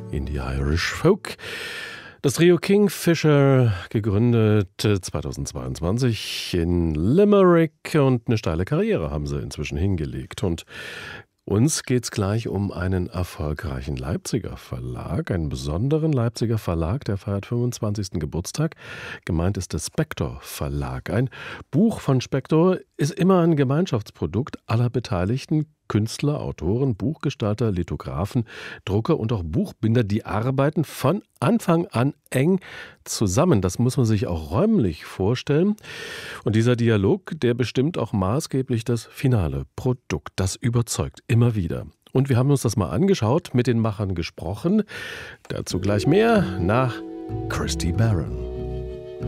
Indie-Irish Folk. Das Trio Kingfisher, gegründet 2022 in Limerick, und eine steile Karriere haben sie inzwischen hingelegt. Und uns geht es gleich um einen erfolgreichen Leipziger Verlag, einen besonderen Leipziger Verlag, der feiert 25. Geburtstag. Gemeint ist der Spektor Verlag. Ein Buch von Spektor ist immer ein Gemeinschaftsprodukt aller Beteiligten. Künstler, Autoren, Buchgestalter, Lithografen, Drucker und auch Buchbinder, die arbeiten von Anfang an eng zusammen. Das muss man sich auch räumlich vorstellen. Und dieser Dialog, der bestimmt auch maßgeblich das finale Produkt. Das überzeugt immer wieder. Und wir haben uns das mal angeschaut, mit den Machern gesprochen. Dazu gleich mehr nach Kirsty Barron.